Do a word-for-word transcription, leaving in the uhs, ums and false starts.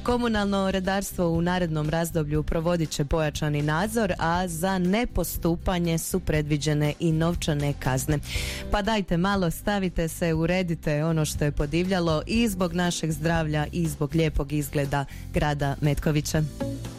Komunalno redarstvo u narednom razdoblju provodit će pojačani nadzor, a za nepostupanje su predviđene i novčane kazne. Pa dajte malo, stavite se, uredite ono što je podivljalo i zbog našeg zdravlja i zbog lijepog izgleda grada Metkovića.